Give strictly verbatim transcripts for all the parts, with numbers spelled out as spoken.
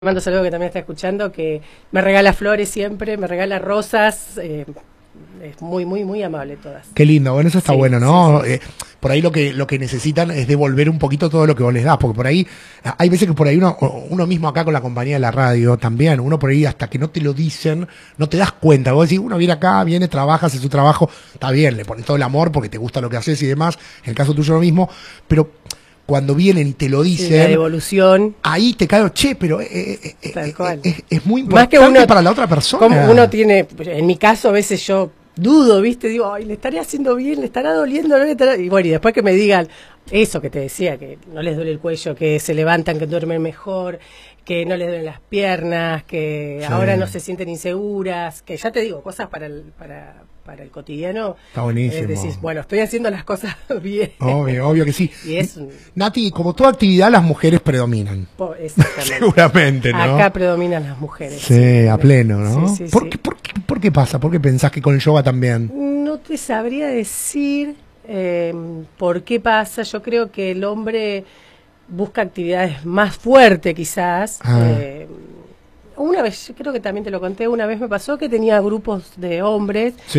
Mando saludo que también está escuchando, que me regala flores siempre, me regala rosas, eh, es muy, muy, muy amable todas. Qué lindo, bueno, eso está Sí, bueno, ¿no? sí, sí. Eh, por ahí lo que lo que necesitan es devolver un poquito todo lo que vos les das, porque por ahí, hay veces que por ahí uno, uno mismo acá con la compañía de la radio también, uno por ahí hasta que no te lo dicen, no te das cuenta, vos decís, uno viene acá, viene, trabaja, hace su trabajo, está bien, le pones todo el amor porque te gusta lo que haces y demás, en el caso tuyo lo mismo, pero cuando vienen y te lo dicen, Sí, la devolución, ahí te cae, che, pero eh, eh, tal eh, cual. es, es muy importante Más que uno, para la otra persona. como uno tiene, en mi caso a veces yo dudo, ¿viste? Digo, ay, le estaré haciendo bien, le estará doliendo, no le estará... Y bueno, y después que me digan eso que te decía, que no les duele el cuello, que se levantan, que duermen mejor, que no les duelen las piernas, que Sí. ahora no se sienten inseguras, que ya te digo, cosas para el, para, para el cotidiano. Está buenísimo. Es decir, bueno, estoy haciendo las cosas bien. Obvio, obvio que sí. Y es un- Nati, como toda actividad, las mujeres predominan. po- exactamente. Seguramente, ¿no? Acá predominan las mujeres. Sí, a pleno, ¿no? Sí, sí, ¿Por, sí. Qué, por, qué, ¿Por qué pasa? ¿Por qué pensás que con el yoga también? No te sabría decir eh, por qué pasa. Yo creo que el hombre busca actividades más fuertes, quizás. Ah. Eh, una vez, yo creo que también te lo conté, una vez me pasó que tenía grupos de hombres Sí.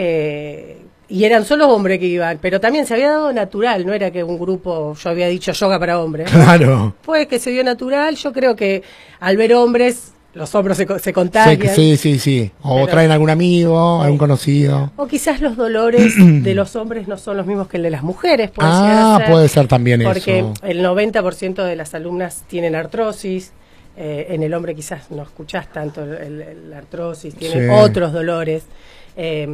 eh, y eran solo hombres que iban, pero también se había dado natural, no era que un grupo, yo había dicho yoga para hombres. Claro. Fue que se dio natural. Yo creo que al ver hombres, los hombros se, co- se Sí, contagian. sí, sí, sí. O Pero- traen algún amigo, Sí. algún conocido. O quizás los dolores de los hombres no son los mismos que el de las mujeres. Puede llegar a Ah, ser, puede ser también porque eso. el noventa por ciento de las alumnas tienen artrosis. Eh, en el hombre quizás no escuchás tanto el, el- el artrosis, tienen Sí. otros dolores. Eh,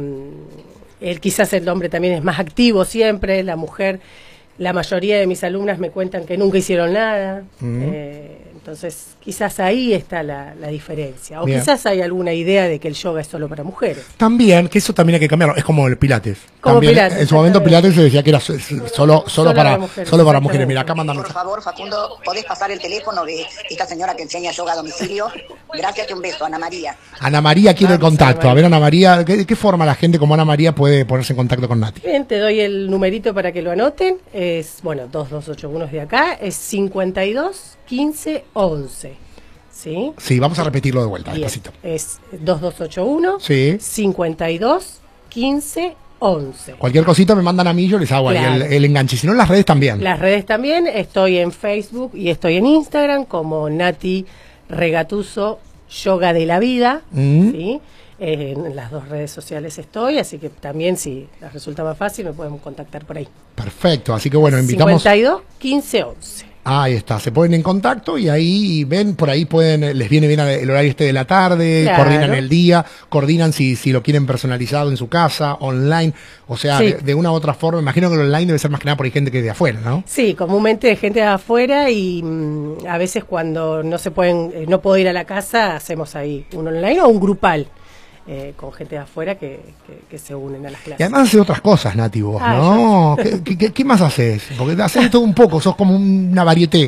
el, quizás el hombre también es más activo siempre, la mujer, la mayoría de mis alumnas me cuentan que nunca hicieron nada. Mm. Eh, entonces quizás ahí está la, la diferencia. O Bien. quizás hay alguna idea de que el yoga es solo para mujeres. También, que eso también hay que cambiarlo. Es como el Pilates. Como También, Pilates, en su momento exactamente. Pilates se decía que era so- so- solo, solo, para, para mujeres, solo para mujeres. Mira, exactamente. acá mandan Por favor, Facundo, ¿podés pasar el teléfono de esta señora que enseña yoga a domicilio? Gracias y un beso, Ana María. Ana María quiere el Vamos, contacto. Ana A ver, Ana María, ¿qué- ¿de qué forma la gente como Ana María puede ponerse en contacto con Nati? Bien, te doy el numerito para que lo anoten. Es, bueno, dos dos ocho uno es de acá. Es cincuenta y dos quince once. ¿Sí? Sí, vamos a repetirlo de vuelta, Bien. despacito. Es dos dos ocho uno Sí. cincuenta y dos quince once. Cualquier cosita me mandan a mí, yo les hago ahí Claro. el, el enganche. Si no, en las redes también. Las redes también. Estoy en Facebook y estoy en Instagram como Nati Regatuso Yoga de la Vida. Mm. ¿Sí? Eh, en las dos redes sociales estoy, así que también si les resulta más fácil me pueden contactar por ahí. Perfecto, así que bueno, invitamos. cincuenta y dos quince once. Ahí está, se ponen en contacto y ahí ven, por ahí pueden, les viene bien el horario este de la tarde, Claro. coordinan el día, coordinan si, si lo quieren personalizado en su casa, online, o sea, Sí. de, de una u otra forma. Imagino que el online debe ser más que nada por ahí gente que es de afuera, ¿no? Sí, comúnmente de gente de afuera y mm, a veces cuando no se pueden, eh, no puedo ir a la casa, hacemos ahí un online o un grupal eh, con gente de afuera que, que, que se unen a las Y clases. además haces otras cosas, Nati, vos, Ah, ¿no? ¿Qué, qué- qué- qué más haces? Porque haces todo un poco, sos como una varieté.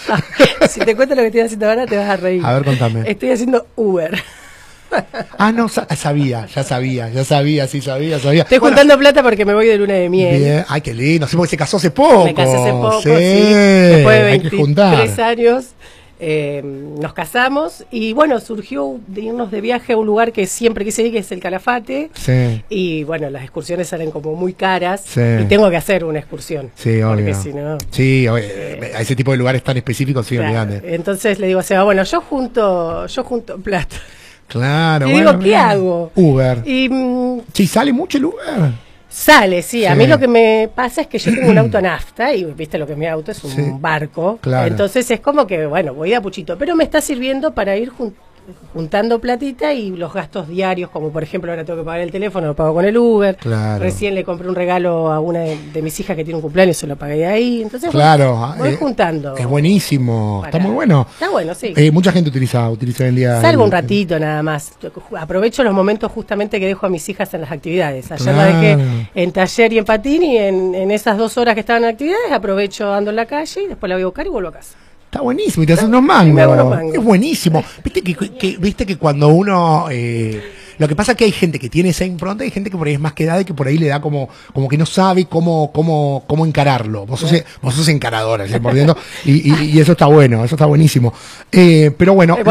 Si te cuento lo que estoy haciendo ahora te vas a reír. A ver, contame. Estoy haciendo Uber. Ah, no, sa- sabía, ya sabía, ya sabía, sí sabía, sabía. Estoy Bueno, juntando plata porque me voy de luna de miel. bien. Ay, qué lindo, sí, porque se casó hace poco. Me casé hace poco, sí. sí. Después de Hay que juntar. veintitrés años eh, nos casamos y bueno, surgió de irnos de viaje a un lugar que siempre quise ir, que es el Calafate. Sí. Y bueno, las excursiones salen como muy caras Sí. y tengo que hacer una excursión. Sí, obvio. Porque si no... Sí, oye, a ese tipo de lugares tan específicos, sí, claro. olvídate. Entonces le digo a Seba, bueno, yo junto, yo junto plata. Claro, Y bueno, digo, ¿qué bien. hago? Uber. Y mm, Sí, sale mucho el Uber. sale, sí. A Sí. mí lo que me pasa es que yo tengo un auto a nafta y viste lo que es mi auto, es un Sí. barco. Claro. Entonces es como que, bueno, voy de a puchito, pero me está sirviendo para ir jun- juntando platita y los gastos diarios, como por ejemplo ahora tengo que pagar el teléfono, lo pago con el Uber. Claro. Recién le compré un regalo a una de, de mis hijas que tiene un cumpleaños, se lo pagué de ahí. Entonces voy- Claro. voy, eh, juntando. Es buenísimo. para- Está muy bueno. Está bueno, sí. Eh, mucha gente utiliza, utiliza hoy en día. Salgo el- un ratito nada más. Aprovecho los momentos justamente que dejo a mis hijas en las actividades. Ayer Claro. la dejé en taller y en patín y en, en esas dos horas que estaban en actividades aprovecho ando en la calle y después la voy a buscar y vuelvo a casa. Está buenísimo, y te haces unos me hago unos mangos. mangos. Es buenísimo. Viste que, que- viste que cuando uno eh, Lo que pasa es que hay gente que tiene esa impronta y hay gente que por ahí es más quedada y que por ahí le da como, como que no sabe cómo, cómo, cómo encararlo. Vos sos, vos sos encaradora, cien por ciento, y, y, y eso está bueno, eso está buenísimo. Eh, pero bueno.